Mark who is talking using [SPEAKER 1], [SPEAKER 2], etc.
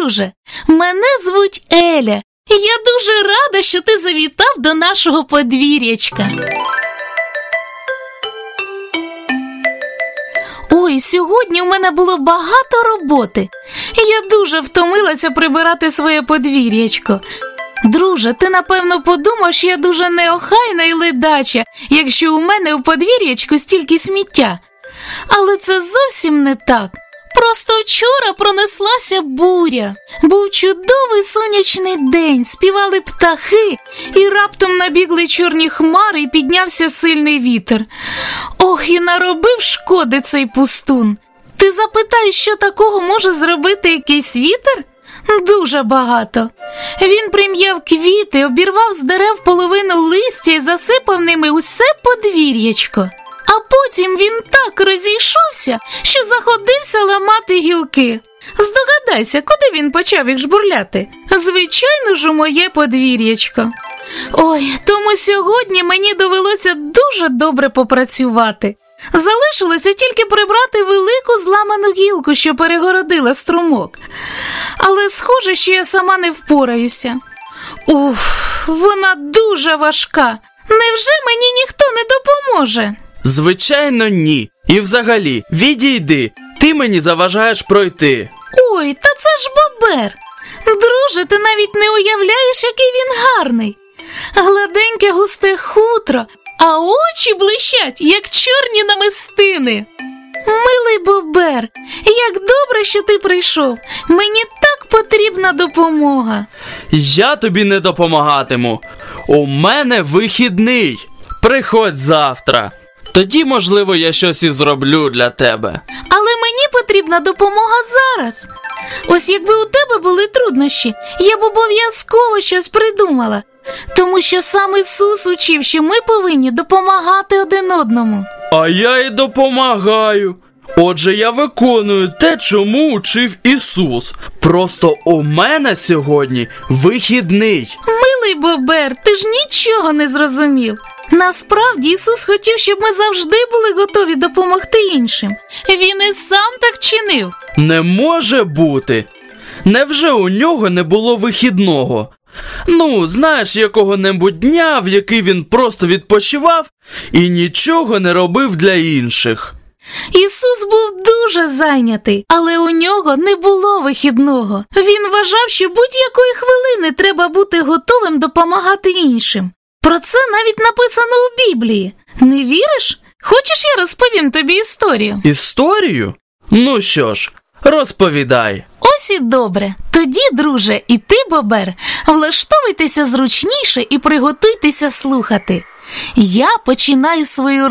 [SPEAKER 1] друже, мене звуть Еля. Я дуже рада, що ти завітав до нашого подвір'ячка. Ой, сьогодні у мене було багато роботи. Я дуже втомилася прибирати своє подвір'ячко. Друже, ти, напевно, подумав, що я дуже неохайна і ледача, якщо у мене в подвір'ячку стільки сміття. Але це зовсім не так. Просто вчора пронеслася буря. Був чудовий сонячний день, співали птахи, і раптом набігли чорні хмари і піднявся сильний вітер. Ох, і наробив шкоди цей пустун. Ти запитаєш, що такого може зробити якийсь вітер? Дуже багато. Він прим'яв квіти, обірвав з дерев половину листя і засипав ними усе подвір'ячко. А потім він так розійшовся, що заходився ламати гілки. Здогадайся, куди він почав їх жбурляти? Звичайно ж, у моє подвір'ячко. Ой, тому сьогодні мені довелося дуже добре попрацювати. Залишилося тільки прибрати велику зламану гілку, що перегородила струмок. Але схоже, що я сама не впораюся. Вона дуже важка. Невже мені ніхто не допоможе?
[SPEAKER 2] Звичайно, ні. І взагалі, відійди. Ти мені заважаєш пройти.
[SPEAKER 1] Ой, та це ж бобер. Друже, ти навіть не уявляєш, який він гарний. Гладеньке густе хутро, а очі блищать, як чорні намистини. Милий бобер, як добре, що ти прийшов. Мені так потрібна допомога.
[SPEAKER 2] Я тобі не допомагатиму. У мене вихідний. Приходь завтра. Тоді, можливо, я щось і зроблю для тебе.
[SPEAKER 1] Але мені потрібна допомога зараз. Ось якби у тебе були труднощі, я б обов'язково щось придумала. Тому що сам Ісус учив, що ми повинні допомагати один одному.
[SPEAKER 2] А я і допомагаю. Отже, я виконую те, чому учив Ісус. Просто у мене сьогодні вихідний.
[SPEAKER 1] Милий бобер, ти ж нічого не зрозумів. Насправді Ісус хотів, щоб ми завжди були готові допомогти іншим. Він і сам так чинив.
[SPEAKER 2] Не може бути. Невже у нього не було вихідного? Знаєш, якого-небудь дня, в який він просто відпочивав і нічого не робив для інших.
[SPEAKER 1] Ісус був дуже зайнятий, але у нього не було вихідного. Він вважав, що будь-якої хвилини треба бути готовим допомагати іншим. Про це навіть написано у Біблії. Не віриш? Хочеш, я розповім тобі історію?
[SPEAKER 2] Історію? Ну що ж, розповідай.
[SPEAKER 1] Ось і добре. Тоді, друже, і ти, бобер, влаштовуйтеся зручніше і приготуйтеся слухати. Я починаю свою